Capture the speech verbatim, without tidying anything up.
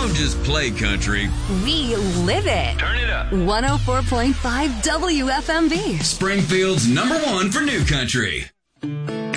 don't just play country. We live it. Turn it up. one oh four point five W F M V. Springfield's number one for new country.